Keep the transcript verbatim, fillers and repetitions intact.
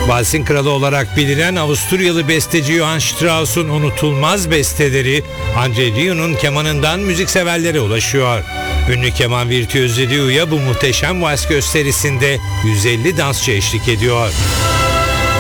Valsin kralı olarak bilinen Avusturyalı besteci Johann Strauss'un unutulmaz besteleri André Rieu'nun kemanından müzikseverlere ulaşıyor. Ünlü keman virtüözü Rieu'ya bu muhteşem vals gösterisinde yüz elli dansçı eşlik ediyor.